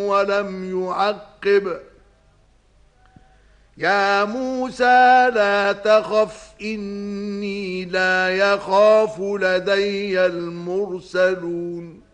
ولم يعقب يا موسى لا تخف إني لا يخاف لدي المرسلون